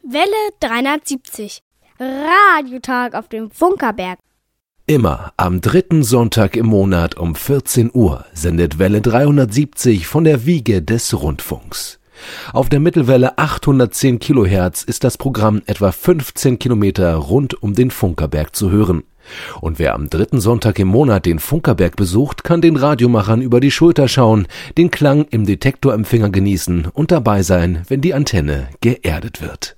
Welle 370. Radiotag auf dem Funkerberg. Immer am 3. Sonntag im Monat um 14 Uhr sendet Welle 370 von der Wiege des Rundfunks. Auf der Mittelwelle 810 Kilohertz ist das Programm etwa 15 Kilometer rund um den Funkerberg zu hören. Und wer am 3. Sonntag im Monat den Funkerberg besucht, kann den Radiomachern über die Schulter schauen, den Klang im Detektorempfänger genießen und dabei sein, wenn die Antenne geerdet wird.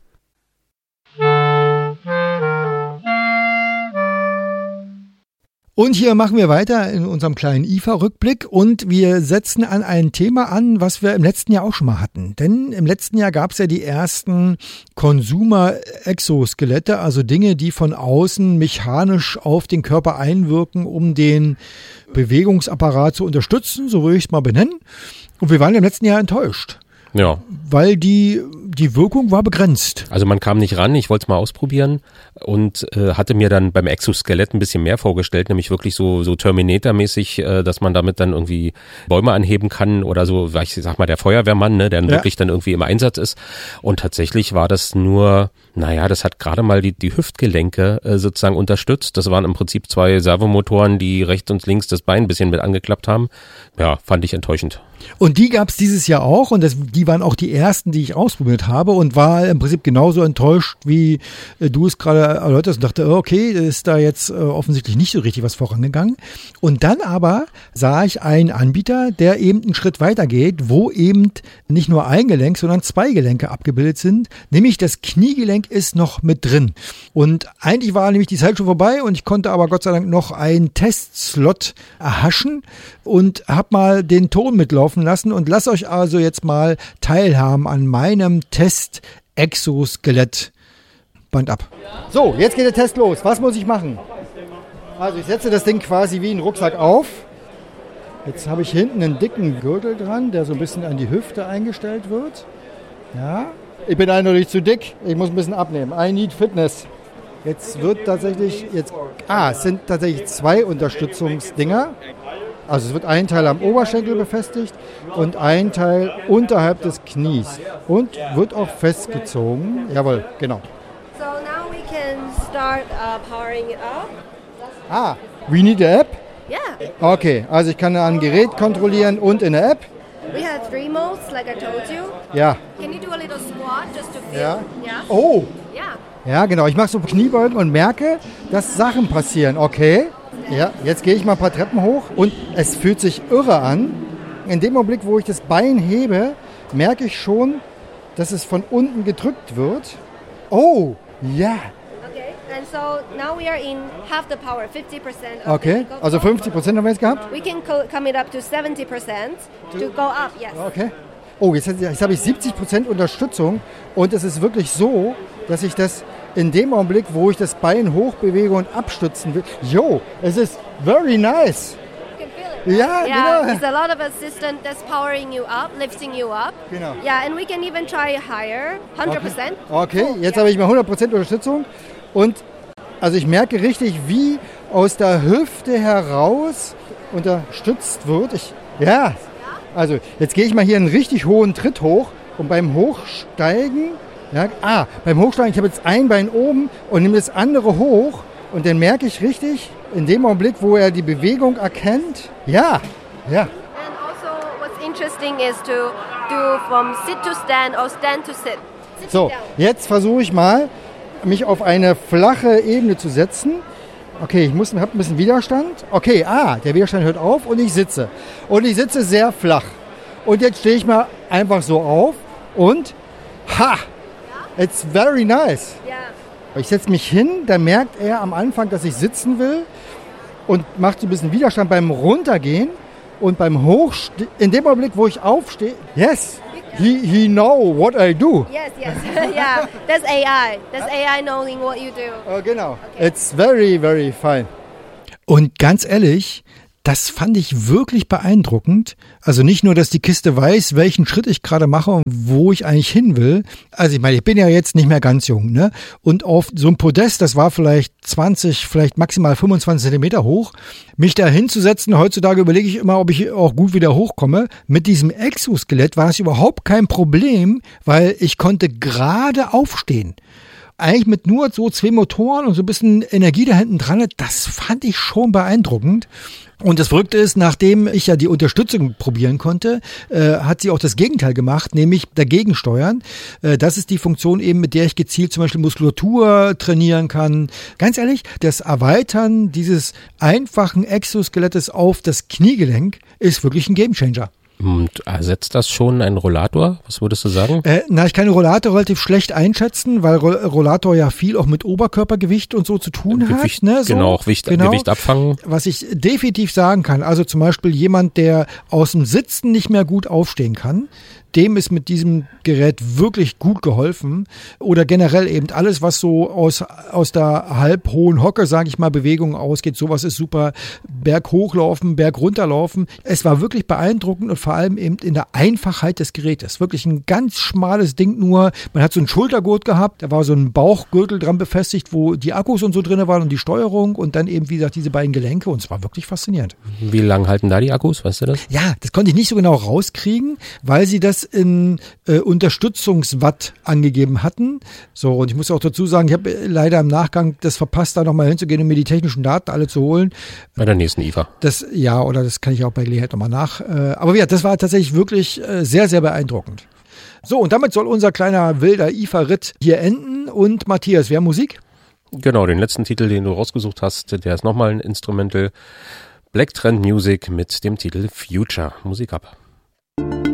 Und hier machen wir weiter in unserem kleinen IFA-Rückblick und wir setzen an ein Thema an, was wir im letzten Jahr auch schon mal hatten. Denn im letzten Jahr gab es ja die ersten Consumer-Exoskelette, also Dinge, die von außen mechanisch auf den Körper einwirken, um den Bewegungsapparat zu unterstützen, so würde ich es mal benennen. Und wir waren im letzten Jahr enttäuscht. Ja. Weil die Wirkung war begrenzt. Also man kam nicht ran, ich wollte es mal ausprobieren und hatte mir dann beim Exoskelett ein bisschen mehr vorgestellt, nämlich wirklich so Terminator-mäßig, dass man damit dann irgendwie Bäume anheben kann oder so, ich sag mal der Feuerwehrmann, ne, der wirklich dann irgendwie im Einsatz ist. Und tatsächlich war das nur, das hat gerade mal die Hüftgelenke sozusagen unterstützt. Das waren im Prinzip 2 Servomotoren, die rechts und links das Bein ein bisschen mit angeklappt haben. Ja, fand ich enttäuschend. Und die gab es dieses Jahr auch und die waren auch die ersten, die ich ausprobiert habe und war im Prinzip genauso enttäuscht, wie du es gerade erläutert hast und dachte, okay, ist da jetzt offensichtlich nicht so richtig was vorangegangen. Und dann aber sah ich einen Anbieter, der eben einen Schritt weiter geht, wo eben nicht nur ein Gelenk, sondern 2 Gelenke abgebildet sind, nämlich das Kniegelenk ist noch mit drin. Und eigentlich war nämlich die Zeit schon vorbei und ich konnte aber Gott sei Dank noch einen Testslot erhaschen und habe mal den Ton mitlaufen lassen und lasst euch also jetzt mal teilhaben an meinem Test-Exoskelett. Band ab. So, jetzt geht der Test los. Was muss ich machen? Also ich setze das Ding quasi wie einen Rucksack auf. Jetzt habe ich hinten einen dicken Gürtel dran, der so ein bisschen an die Hüfte eingestellt wird. Ja. Ich bin eindeutig zu dick. Ich muss ein bisschen abnehmen. I need Fitness. Jetzt wird tatsächlich, es sind tatsächlich 2 Unterstützungsdinger. Also es wird ein Teil am Oberschenkel befestigt und ein Teil unterhalb des Knies und wird auch festgezogen. Jawohl, genau. So now we can start powering it up. We need an App? Yeah. Okay, also ich kann ein Gerät kontrollieren und in der App? We have 3 modes, like I told you. Ja. Can you do a little squat just to feel? Ja. Yeah. Oh! Yeah. Ja, genau. Ich mache so Kniebeugen und merke, dass Sachen passieren. Okay. Ja, jetzt gehe ich mal ein paar Treppen hoch und es fühlt sich irre an. In dem Augenblick, wo ich das Bein hebe, merke ich schon, dass es von unten gedrückt wird. Oh, ja. Okay, and so now we are in half the power, 50%. Okay, also 50% haben wir jetzt gehabt? We can come it up to 70% to go up, yes. Okay. Oh, jetzt habe ich 70% Unterstützung und es ist wirklich so, dass ich das in dem Augenblick, wo ich das Bein hochbewege und abstützen will, es ist very nice. You can feel it. Ja, Yeah, genau. it's a lot of assistance that's powering you up, lifting you up. Genau. Yeah, and we can even try higher, 100%. Okay, jetzt Yeah. habe ich mal 100% Unterstützung und also ich merke richtig, wie aus der Hüfte heraus unterstützt wird. Also jetzt gehe ich mal hier einen richtig hohen Tritt hoch und beim Hochsteigen, beim Hochsteigen, ich habe jetzt ein Bein oben und nehme das andere hoch und dann merke ich richtig, in dem Augenblick, wo er die Bewegung erkennt, ja. And also what's interesting is to do from sit to stand or stand to sit. Sitting So, down. jetzt versuche ich mal, mich auf eine flache Ebene zu setzen. Okay, ich habe ein bisschen Widerstand. Okay, der Widerstand hört auf und ich sitze. Und ich sitze sehr flach. Und jetzt stehe ich mal einfach so auf und it's very nice. Yeah. Ich setze mich hin, dann merkt er am Anfang, dass ich sitzen will und macht so ein bisschen Widerstand beim Runtergehen und beim Hochstehen. In dem Augenblick, wo ich aufstehe, yes, he know what I do. Yes. Yeah, that's AI. That's AI knowing what you do. Genau. Okay. It's very, very fine. Und ganz ehrlich, Das fand ich wirklich beeindruckend. Also nicht nur, dass die Kiste weiß, welchen Schritt ich gerade mache und wo ich eigentlich hin will. Also ich meine, ich bin ja jetzt nicht mehr ganz jung, ne? Und auf so einem Podest, das war vielleicht 20, vielleicht maximal 25 Zentimeter hoch, mich da hinzusetzen, heutzutage überlege ich immer, ob ich auch gut wieder hochkomme. Mit diesem Exoskelett war das überhaupt kein Problem, weil ich konnte gerade aufstehen. Eigentlich mit nur so 2 Motoren und so ein bisschen Energie da hinten dran, das fand ich schon beeindruckend. Und das Verrückte ist, nachdem ich ja die Unterstützung probieren konnte, hat sie auch das Gegenteil gemacht, nämlich dagegen steuern. Das ist die Funktion eben, mit der ich gezielt zum Beispiel Muskulatur trainieren kann. Ganz ehrlich, das Erweitern dieses einfachen Exoskelettes auf das Kniegelenk ist wirklich ein Gamechanger. Und ersetzt das schon einen Rollator? Was würdest du sagen? Ich kann den Rollator relativ schlecht einschätzen, weil Rollator ja viel auch mit Oberkörpergewicht und so zu tun Gewicht, hat. Ne? So, genau, Gewicht abfangen. Was ich definitiv sagen kann, also zum Beispiel jemand, der aus dem Sitzen nicht mehr gut aufstehen kann, dem ist mit diesem Gerät wirklich gut geholfen. Oder generell eben alles, was so aus der halbhohen Hocke, sage ich mal, Bewegung ausgeht. Sowas ist super. Berg hochlaufen, Berg runterlaufen. Es war wirklich beeindruckend und vor allem eben in der Einfachheit des Gerätes. Wirklich ein ganz schmales Ding nur. Man hat so einen Schultergurt gehabt, da war so ein Bauchgürtel dran befestigt, wo die Akkus und so drin waren und die Steuerung und dann eben, wie gesagt, diese beiden Gelenke und es war wirklich faszinierend. Wie lang halten da die Akkus, weißt du das? Ja, das konnte ich nicht so genau rauskriegen, weil sie das in Unterstützungswatt angegeben hatten. So, und ich muss auch dazu sagen, ich habe leider im Nachgang das verpasst, da nochmal hinzugehen und mir die technischen Daten alle zu holen. Bei der nächsten IFA. Das kann ich auch bei Gelegenheit nochmal nach. Aber ja, das war tatsächlich wirklich sehr, sehr beeindruckend. So, und damit soll unser kleiner wilder IFA-Ritt hier enden. Und Matthias, wer Musik? Genau, den letzten Titel, den du rausgesucht hast, der ist nochmal ein Instrumental. Black Trend Music mit dem Titel Future. Musik ab.